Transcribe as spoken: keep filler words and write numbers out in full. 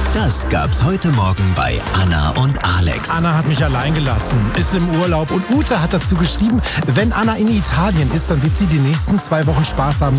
Das gab's heute Morgen bei Anna und Alex. Anna hat mich allein gelassen, ist im Urlaub und Ute hat dazu geschrieben, wenn Anna in Italien ist, dann wird sie die nächsten zwei Wochen Spaß haben.